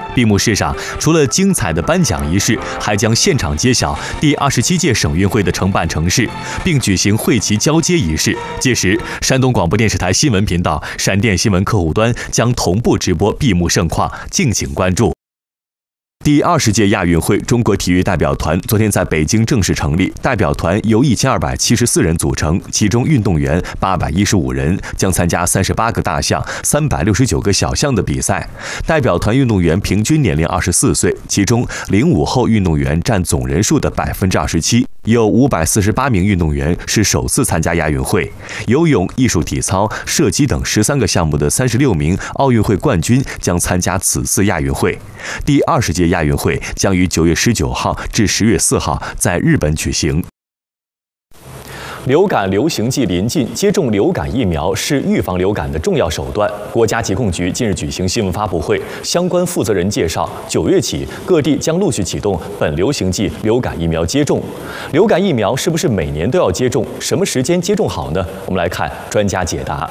闭幕式上，除了精彩的颁奖仪式，还将现场揭晓第27届省运会的承办城市，并举行会旗交接仪式。届时，山东广播电视台新闻频道、闪电新闻客户端将同步直播闭幕盛况，敬请关注。第20届亚运会中国体育代表团昨天在北京正式成立，代表团由1274人组成，其中运动员815人，将参加38个大项、369个小项的比赛。代表团运动员平均年龄24岁，其中05后运动员占总人数的27%，有548名运动员是首次参加亚运会。游泳、艺术体操、射击等13个项目的36名奥运会冠军将参加此次亚运会。第20届亚运会将于9月19号至10月4号在日本举行。流感流行季临近，接种流感疫苗是预防流感的重要手段。国家疾控局近日举行新闻发布会，相关负责人介绍，9月起各地将陆续启动本流行季流感疫苗接种。流感疫苗是不是每年都要接种？什么时间接种好呢？我们来看专家解答。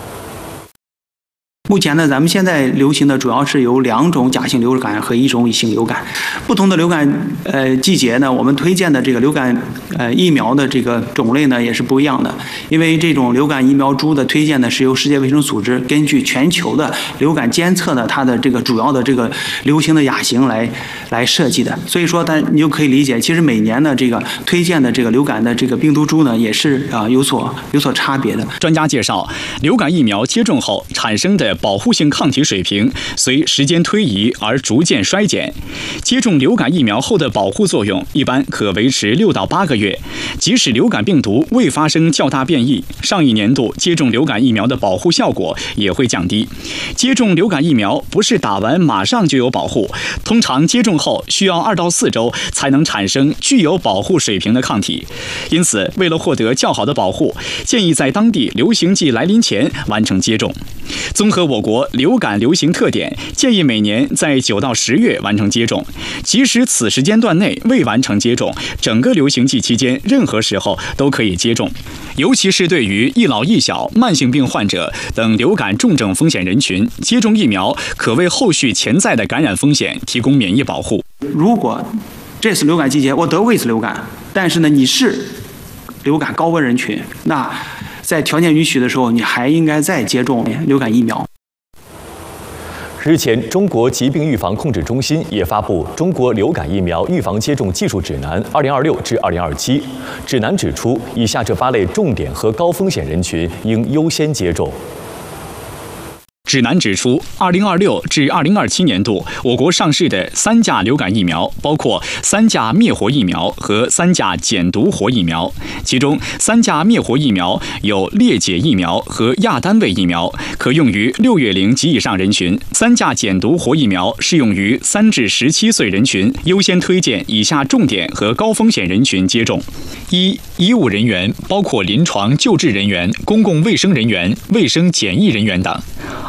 目前呢，咱们现在流行的主要是有2种甲型流感和1种乙型流感。不同的流感季节呢，我们推荐的这个流感疫苗的这个种类呢也是不一样的。因为这种流感疫苗株的推荐呢是由世界卫生组织根据全球的流感监测的它的这个主要的这个流行的亚型来设计的。所以说，你就可以理解，其实每年的这个推荐的这个流感的这个病毒株呢也是有所差别的。 专家介绍，流感疫苗接种后产生的保护性抗体水平随时间推移而逐渐衰减。接种流感疫苗后的保护作用一般可维持6到8个月，即使流感病毒未发生较大变异，上一年度接种流感疫苗的保护效果也会降低。接种流感疫苗不是打完马上就有保护，通常接种后需要2到4周才能产生具有保护水平的抗体。因此，为了获得较好的保护，建议在当地流行季来临前完成接种。综合我国流感流行特点，建议每年在9到10月完成接种。即使此时间段内未完成接种，整个流行季期间任何时候都可以接种。尤其是对于易老易小、慢性病患者等流感重症风险人群，接种疫苗可为后续潜在的感染风险提供免疫保护。 如果这次流感季节我得过一次流感，但是呢你是流感高危人群，那在条件允许的时候，你还应该再接种流感疫苗。 日前，中国疾病预防控制中心也发布《中国流感疫苗预防接种技术指南 （2026 至2027）》。指南指出，以下这8类重点和高风险人群应优先接种。 指南指出，2026至2027年度，我国上市的3价流感疫苗包括3价灭活疫苗和3价减毒活疫苗。其中，3价灭活疫苗有裂解疫苗和亚单位疫苗，可用于6月龄及以上人群；3价减毒活疫苗适用于3至17岁人群，优先推荐以下重点和高风险人群接种：1、医务人员，包括临床救治人员、公共卫生人员、卫生检疫人员等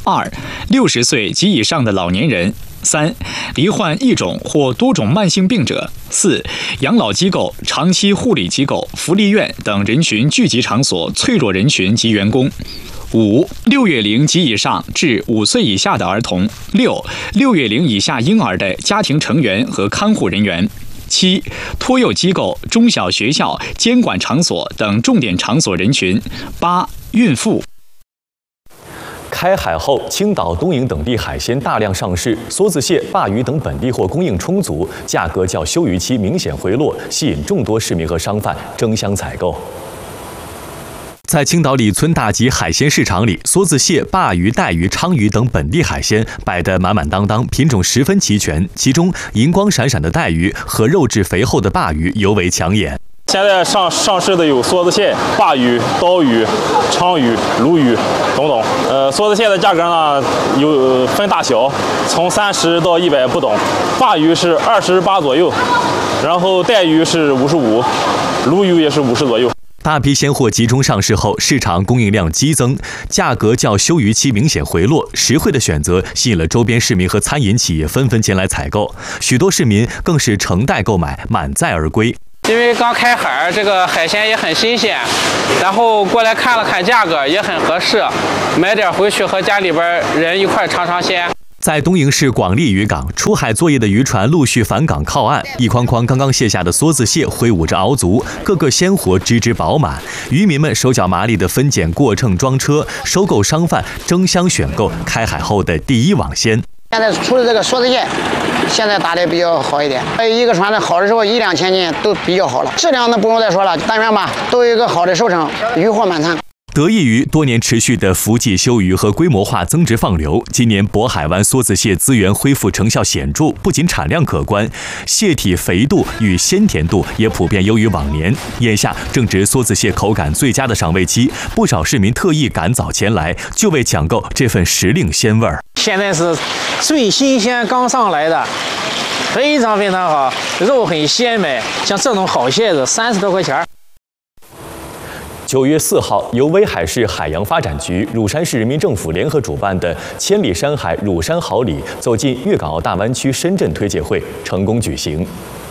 ；2、60岁及以上的老年人；3、罹患1种或多种慢性病者；4、养老机构、长期护理机构、福利院等人群聚集场所脆弱人群及员工；5、6月龄及以上至5岁以下的儿童；6、6月龄以下婴儿的家庭成员和看护人员；7、托幼机构、中小学校、监管场所等重点场所人群；8、孕妇。 开海后，青岛、东营等地海鲜大量上市，梭子蟹、鲅鱼等本地货供应充足，价格较休渔期明显回落，吸引众多市民和商贩争相采购。在青岛李村大集海鲜市场里，梭子蟹、鲅鱼、带鱼、鲳鱼等本地海鲜摆得满满当当，品种十分齐全。其中，银光闪闪的带鱼和肉质肥厚的鲅鱼尤为抢眼。 现在上市的有梭子蟹、鲅鱼、刀鱼、鲳鱼、鲈鱼等等。梭子蟹的价格呢有分大小，从30到100不等。鲅鱼是28左右，然后带鱼是55，鲈鱼也是50左右。 大批鲜货集中上市后，市场供应量激增，价格较休渔期明显回落。实惠的选择吸引了周边市民和餐饮企业纷纷前来采购，许多市民更是成袋购买，满载而归。 因为刚开海，这个海鲜也很新鲜，然后过来看了看价格也很合适，买点回去和家里边人一块尝尝鲜。 在东营市广利渔港，出海作业的渔船陆续返港靠岸，一筐筐刚刚卸下的梭子蟹挥舞着鳌足，个个鲜活，只只饱满。渔民们手脚麻利地分拣过秤装车，收购商贩争相选购开海后的第一网鲜。 现在除了这个梭子蟹，现在打得比较好一点。一个船的好的时候1-2千斤都比较好了，质量呢不用再说了，但愿吧都有一个好的收成，渔获满仓。 得益于多年持续的伏季休渔和规模化增值放流，今年渤海湾梭子蟹资源恢复成效显著，不仅产量可观，蟹体肥度与鲜甜度也普遍优于往年。眼下正值梭子蟹口感最佳的赏味期，不少市民特意赶早前来，就为抢购这份时令鲜味儿。 现在是最新鲜刚上来的，非常非常好，肉很鲜美，像这种好蟹子30多块钱。 9月4号，由威海市海洋发展局、乳山市人民政府联合主办的“千里山海乳山好礼，走进粤港澳大湾区深圳”推介会成功举行。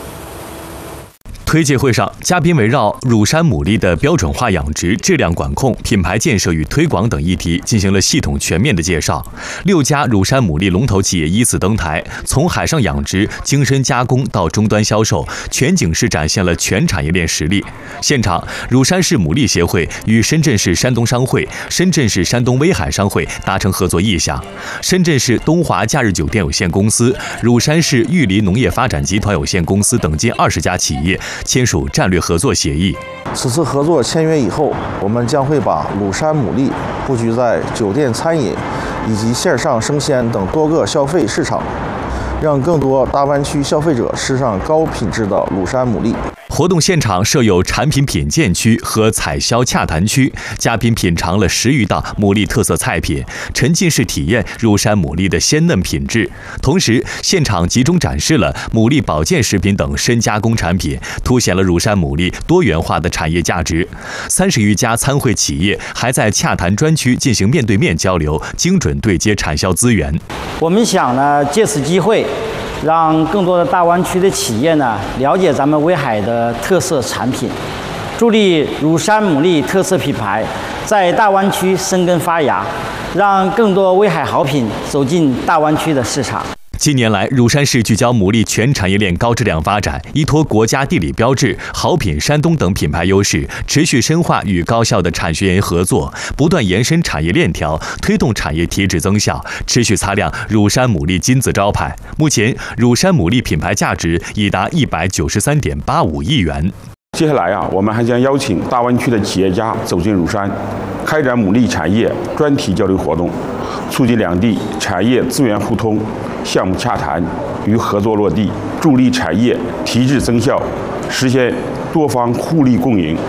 推介会上，嘉宾围绕乳山牡蛎的标准化养殖、质量管控、品牌建设与推广等议题进行了系统全面的介绍。6家乳山牡蛎龙头企业依次登台，从海上养殖、精深加工到终端销售，全景式展现了全产业链实力。现场，乳山市牡蛎协会与深圳市山东商会、深圳市山东威海商会达成合作意向，深圳市东华假日酒店有限公司、乳山市玉梨农业发展集团有限公司等近20家企业签署战略合作协议。 此次合作签约以后，我们将会把乳山牡蛎布局在酒店、餐饮以及线上生鲜等多个消费市场，让更多大湾区消费者吃上高品质的乳山牡蛎。 活动现场设有产品品鉴区和采销洽谈区，嘉宾品尝了10余道牡蛎特色菜品，沉浸式体验乳山牡蛎的鲜嫩品质。同时，现场集中展示了牡蛎保健食品等深加工产品，凸显了乳山牡蛎多元化的产业价值。30余家参会企业还在洽谈专区进行面对面交流，精准对接产销资源。 我们想呢，借此机会，让更多的大湾区的企业呢了解咱们威海的特色产品，助力乳山牡蛎特色品牌在大湾区生根发芽，让更多威海好品走进大湾区的市场。 近年来，乳山市聚焦牡蛎全产业链高质量发展，依托国家地理标志、好品山东等品牌优势，持续深化与高校的产学研合作，不断延伸产业链条，推动产业提质增效，持续擦亮乳山牡蛎金字招牌。目前，乳山牡蛎品牌价值已达193.85亿元。 接下来我们还将邀请大湾区的企业家走进乳山，开展牡蛎产业专题交流活动，促进两地产业资源互通、项目洽谈与合作落地，助力产业提质增效，实现多方互利共赢。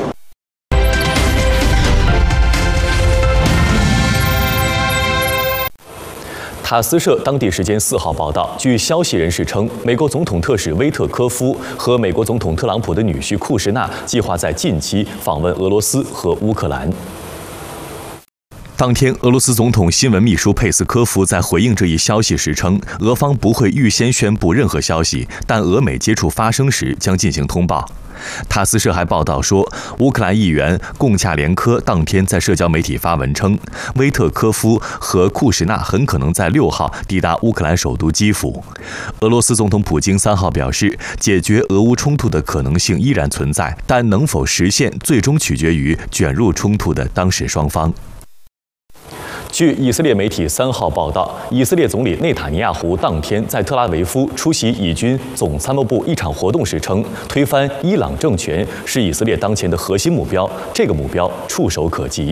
塔斯社当地时间4号报道，据消息人士称，美国总统特使威特科夫和美国总统特朗普的女婿库什纳计划在近期访问俄罗斯和乌克兰。当天，俄罗斯总统新闻秘书佩斯科夫在回应这一消息时称，俄方不会预先宣布任何消息，但俄美接触发生时将进行通报。塔斯社还报道说，乌克兰议员贡恰连科当天在社交媒体发文称，威特科夫和库什纳很可能在6号抵达乌克兰首都基辅。俄罗斯总统普京3号表示，解决俄乌冲突的可能性依然存在，但能否实现最终取决于卷入冲突的当事双方。据以色列媒体3号报道，以色列总理内塔尼亚胡当天在特拉维夫出席以军总参谋部一场活动时称，推翻伊朗政权是以色列当前的核心目标，这个目标触手可及。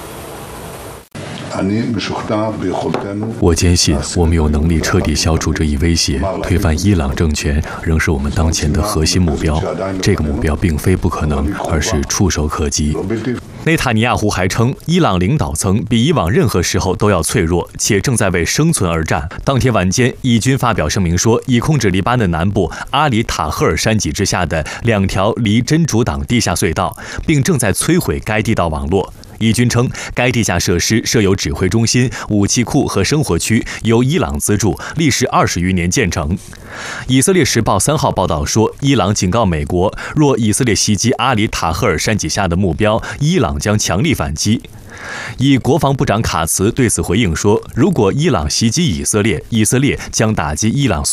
我坚信我们有能力彻底消除这一威胁，推翻伊朗政权仍是我们当前的核心目标。这个目标并非不可能，而是触手可及。内塔尼亚胡还称，伊朗领导层比以往任何时候都要脆弱，且正在为生存而战。当天晚间，以军发表声明说，已控制黎巴嫩南部阿里塔赫尔山脊之下的2条离真主党地下隧道，并正在摧毁该地道网络。 伊军称，该地下设施设有指挥中心、武器库和生活区，由伊朗资助，历时20余年建成。以色列时报3号报道说，伊朗警告美国，若以色列袭击阿里塔赫尔山脊下的目标，伊朗将强力反击。以国防部长卡茨对此回应说，如果伊朗袭击以色列，以色列将打击伊朗